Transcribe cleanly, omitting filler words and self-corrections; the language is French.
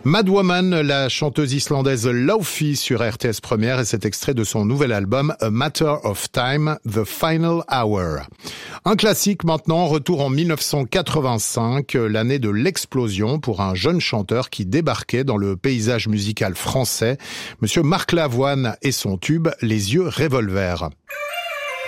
Madwoman, la chanteuse islandaise Laufey sur RTS Première, et cet extrait de son nouvel album A Matter of Time, The Final Hour. Un classique maintenant, retour en 1985, l'année de l'explosion pour un jeune chanteur qui débarquait dans le paysage musical français, Monsieur Marc Lavoine et son tube Les Yeux Revolver.